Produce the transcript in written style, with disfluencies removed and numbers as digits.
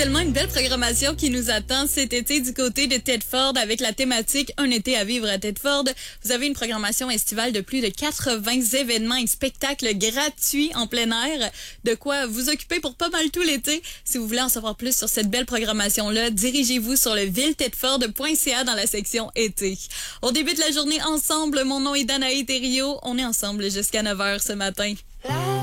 tellement une belle programmation qui nous attend cet été du côté de Tedford avec la thématique Un été à vivre à Tedford. Vous avez une programmation estivale de plus de 80 événements et spectacles gratuits en plein air. De quoi vous occuper pour pas mal tout l'été. Si vous voulez en savoir plus sur cette belle programmation-là, dirigez-vous sur le villetedford.ca dans la section été. On débute la journée ensemble. Mon nom est Danae Thériault. On est ensemble jusqu'à 9h ce matin.